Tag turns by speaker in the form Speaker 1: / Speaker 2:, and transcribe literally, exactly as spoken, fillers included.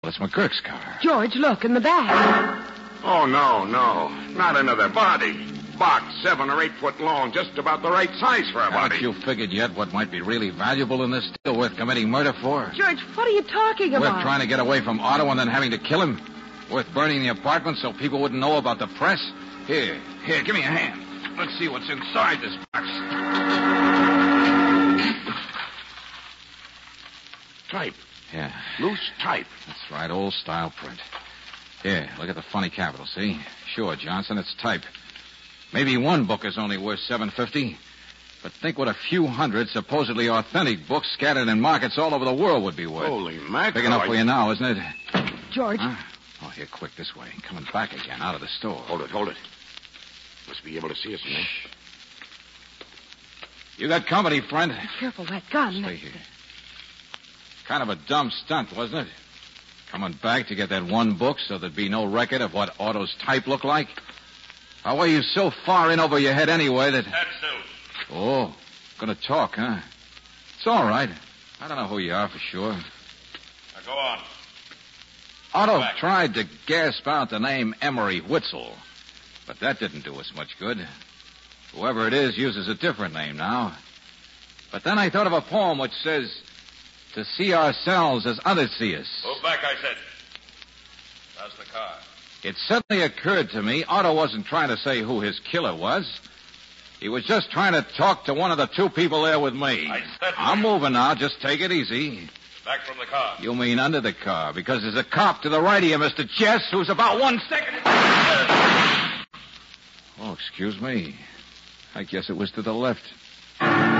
Speaker 1: It's McGurk's car.
Speaker 2: George, look, in the back.
Speaker 3: Oh, no, no. Not another body. Box seven or eight foot long, just about the right size for a body.
Speaker 1: Haven't you figured yet what might be really valuable in this deal worth committing murder for?
Speaker 2: George, what are you talking about?
Speaker 1: Worth trying to get away from Otto and then having to kill him? Worth burning the apartment so people wouldn't know about the press? Here, here, give me a hand. Let's see what's inside this box.
Speaker 3: Type.
Speaker 1: Yeah.
Speaker 3: Loose type.
Speaker 1: That's right, old style print. Here, look at the funny capital, see? Sure, Johnson, it's type. Maybe one book is only worth seven fifty, but think what a few hundred supposedly authentic books scattered in markets all over the world would be worth.
Speaker 3: Holy mackerel.
Speaker 1: Big enough for you now, isn't it?
Speaker 2: George.
Speaker 1: Huh? Oh, here, quick, this way. Coming back again, out of the store.
Speaker 3: Hold it, hold it. Must be able to see us in there.
Speaker 1: You got company, friend.
Speaker 2: Be careful, that gun.
Speaker 1: Stay here. Kind of a dumb stunt, wasn't it? Coming back to get that one book so there'd be no record of what Otto's type looked like? How were you so far in over your head anyway that...
Speaker 4: Head suit.
Speaker 1: Oh, gonna talk, huh? It's all right. I don't know who you are for sure.
Speaker 4: Now go on.
Speaker 1: Otto
Speaker 4: Back.
Speaker 1: tried to gasp out the name Emery Witzel, but that didn't do us much good. Whoever it is uses a different name now. But then I thought of a poem which says, to see ourselves as others see us.
Speaker 4: Move back, I said. How's the car?
Speaker 1: It suddenly occurred to me Otto wasn't trying to say who his killer was. He was just trying to talk to one of the two people there with me.
Speaker 4: I said...
Speaker 1: I'm moving now. Just take it easy.
Speaker 4: Back from the car.
Speaker 1: You mean under the car, because there's a cop to the right of you, Mister Chess, who's about one second... Oh, excuse me. I guess it was to the left.